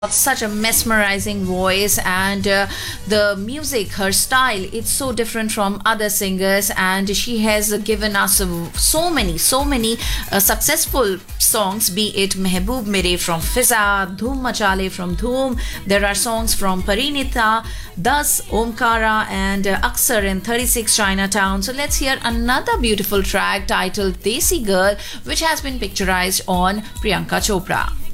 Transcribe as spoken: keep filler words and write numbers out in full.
Such a mesmerizing voice, and uh, the music, her style, it's so different from other singers, and she has given us uh, so many so many uh, successful songs, be it Mehboob Mere from Fiza, Dhoom Machale from Dhoom. There are songs from Parinita, Das, Omkara, and uh, Aksar in thirty-six Chinatown. So let's hear another beautiful track titled Desi Girl, which has been picturized on Priyanka Chopra.